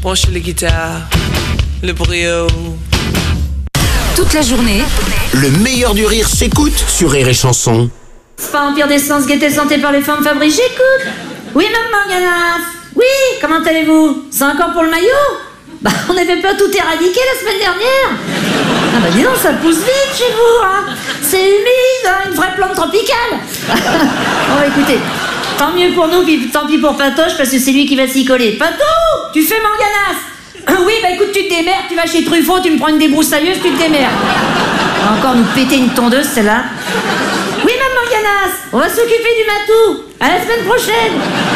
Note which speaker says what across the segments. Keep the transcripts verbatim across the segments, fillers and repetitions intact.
Speaker 1: branchez les guitares, le brio.
Speaker 2: Toute la journée,
Speaker 3: le meilleur du rire s'écoute sur Rire et Chanson.
Speaker 4: Spa Empire d'Essence, gaieté santé par les femmes Fabrice, j'écoute. Oui, maman Ganas. Oui, comment allez-vous? C'est encore pour le maillot? Bah, on n'avait pas tout éradiqué la semaine dernière. Ah bah dis donc, ça pousse vite chez vous, hein. C'est humide, hein, une vraie plante tropicale. Bon, écoutez, tant mieux pour nous, puis tant pis pour Patoche, parce que c'est lui qui va s'y coller. Patou, tu fais Manganas? Oui, bah écoute, tu te démerdes, tu vas chez Truffaut, tu me prends une débroussailleuse, tu te démerdes. On va encore nous péter une tondeuse, celle-là. Oui, maman Ganas, on va s'occuper du matou. À la semaine prochaine.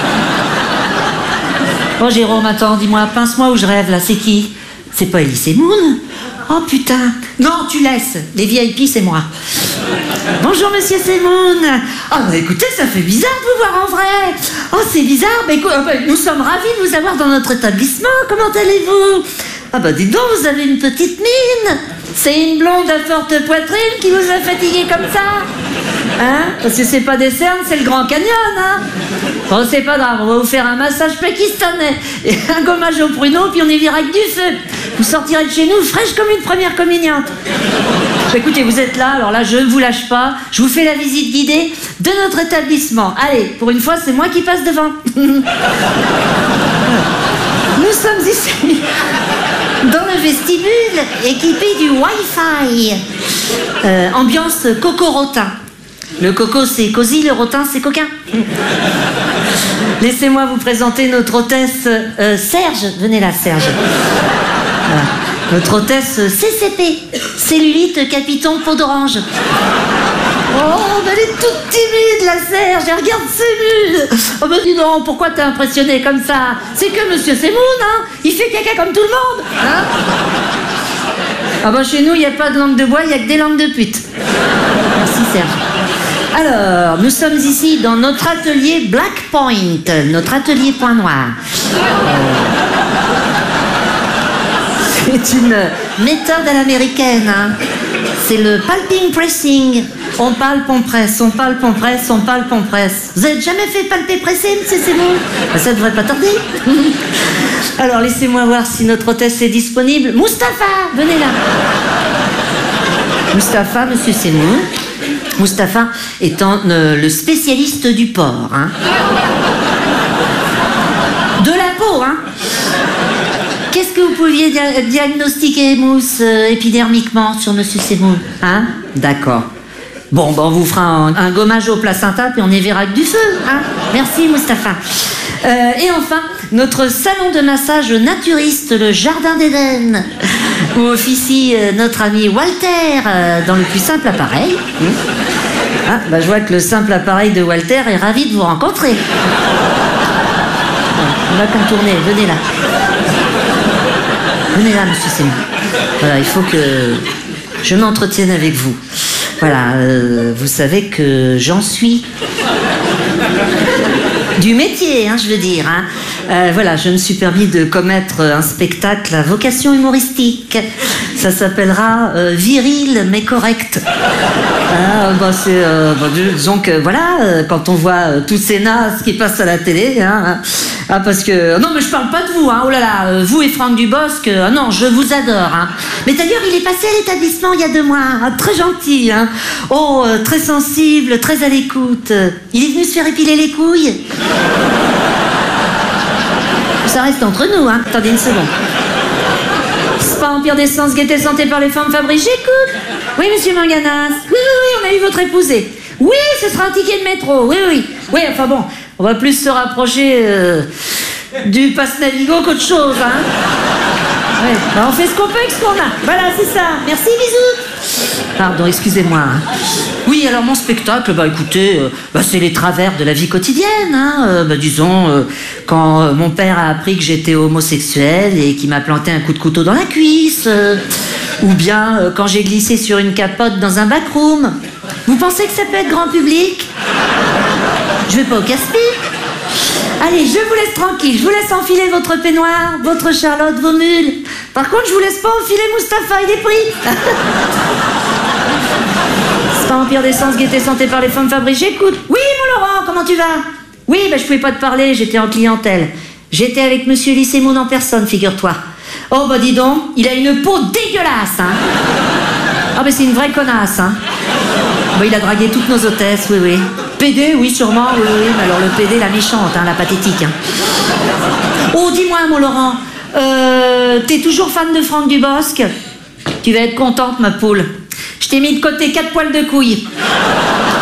Speaker 4: Oh, Jérôme, attends, dis-moi, pince-moi où je rêve, là, c'est qui? C'est pas Elise et Moon? Oh, putain. Non, tu laisses. Les V I P, c'est moi. Bonjour, monsieur Semoun. Oh, bah écoutez, ça fait bizarre de vous voir en vrai. Oh, c'est bizarre. Bah, écoute, bah, nous sommes ravis de vous avoir dans notre établissement. Comment allez-vous? Ah, bah, dites donc, vous avez une petite mine. C'est une blonde à forte poitrine qui vous a fatigué comme ça? Hein? Parce que c'est pas des cernes, c'est le Grand Canyon, hein? Bon, c'est pas grave, on va vous faire un massage pakistanais et un gommage au pruneau, puis on est viré avec du feu. Vous sortirez de chez nous fraîche comme une première communiante. Bah, écoutez, vous êtes là, alors là, je ne vous lâche pas. Je vous fais la visite guidée de notre établissement. Allez, pour une fois, c'est moi qui passe devant. Nous sommes ici, dans le vestibule, équipé du Wi-Fi. Euh, ambiance coco-rotin. Le coco, c'est cosy, le rotin, c'est coquin. Laissez-moi vous présenter notre hôtesse euh, Serge. Venez là, Serge. Voilà. Notre hôtesse C C P, cellulite, capiton, peau d'orange. Oh, mais elle est toute timide, la Serge. Elle regarde ses mules. Oh, mais dis donc, pourquoi t'es impressionné comme ça? C'est que monsieur Semoun, hein. Il fait caca comme tout le monde, hein. Ah bah chez nous, il n'y a pas de langue de bois, il n'y a que des langues de pute. Merci, Serge. Alors, nous sommes ici dans notre atelier Black Point, notre atelier point noir. C'est une méthode à l'américaine, hein. C'est le palping pressing. On palpe, on presse, on palpe, on presse, on palpe, on presse. Vous avez jamais fait palper presser, monsieur Semoun? Ça devrait pas tarder. Alors, laissez-moi voir si notre hôtesse est disponible. Mustapha, venez là. Mustapha, monsieur Semoun. Mustapha étant euh, le spécialiste du porc, hein. De la peau, hein. Qu'est-ce que vous pouviez dia- diagnostiquer, Mousse, euh, épidermiquement sur monsieur Semoun, hein? D'accord. Bon, ben on vous fera un, un gommage au placenta, puis on y verra que du feu, hein. Merci, Mustapha. Euh, et enfin, notre salon de massage naturiste, le Jardin d'Éden, où officie euh, notre ami Walter euh, dans le plus simple appareil. Mmh. Ah, bah, je vois que le simple appareil de Walter est ravi de vous rencontrer. On va contourner, venez là. Venez là, monsieur Semoun. Voilà, il faut que je m'entretienne avec vous. Voilà, euh, vous savez que j'en suis du métier, hein, je veux dire. Hein. Euh, voilà, je me suis permis de commettre un spectacle à vocation humoristique. Ça s'appellera euh, Viril mais correct. Ah, bah, c'est, euh, bah, disons que voilà, euh, quand on voit euh, tous ces nazes qui passent à la télé, hein, ah, parce que non, mais je parle pas de vous, hein, oh là là, euh, vous et Franck Dubosc, euh, non, je vous adore. Hein. Mais d'ailleurs, il est passé à l'établissement il y a deux mois, hein, très gentil, hein, oh, euh, très sensible, très à l'écoute. Il est venu se faire épiler les couilles. Ça reste entre nous, hein. Attendez une seconde. Spa Empire d'Essence, gaieté santé par les femmes Fabrice, j'écoute. Oui, monsieur Manganas. Oui, oui, oui, on a eu votre épousé. Oui, ce sera un ticket de métro. Oui, oui. Oui, enfin bon, on va plus se rapprocher euh, du passe Navigo qu'autre chose, hein. Ouais, bah on fait ce qu'on peut avec ce qu'on a. Voilà, c'est ça. Merci, bisous. Pardon, excusez-moi. Oui, alors mon spectacle, bah écoutez, euh, bah, c'est les travers de la vie quotidienne, hein. Euh, bah, disons, euh, quand euh, mon père a appris que j'étais homosexuel et qu'il m'a planté un coup de couteau dans la cuisse, euh, ou bien euh, quand j'ai glissé sur une capote dans un backroom. Vous pensez que ça peut être grand public? Je vais pas au casse-pipe. Allez, je vous laisse tranquille, je vous laisse enfiler votre peignoir, votre Charlotte, vos mules. Par contre, je vous laisse pas enfiler Mustapha, il est pris. Spa Empire d'Essence, gaieté santé par les femmes Fabrice, j'écoute. Oui, mon Laurent, comment tu vas? Oui, bah je pouvais pas te parler, j'étais en clientèle. J'étais avec monsieur Lissémoun en personne, figure-toi. Oh bah dis donc, il a une peau dégueulasse, hein. Ah bah c'est une vraie connasse, hein. Bah, il a dragué toutes nos hôtesses, oui, oui. P D, oui, sûrement, oui, oui. Mais alors le P D, la méchante, hein, la pathétique. Hein. Oh, dis-moi, mon Laurent, euh, t'es toujours fan de Franck Dubosc? Tu vas être contente, ma poule. Je t'ai mis de côté quatre poils de couille.